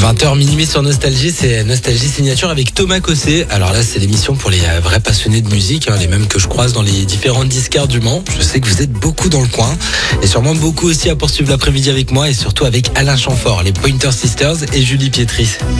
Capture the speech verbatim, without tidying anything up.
vingt heures minuit sur Nostalgie, c'est Nostalgie Signature avec Thomas Cossé. Alors là, c'est l'émission pour les vrais passionnés de musique, hein, les mêmes que je croise dans les différentes disquaires du Mans. Je sais que vous êtes beaucoup dans le coin et sûrement beaucoup aussi à poursuivre l'après-midi avec moi et surtout avec Alain Chamfort, les Pointer Sisters et Julie Pietri.